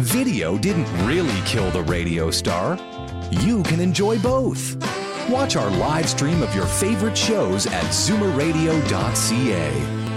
Video didn't really kill the radio star. You can enjoy both. Watch our live stream of your favorite shows at zoomerradio.ca.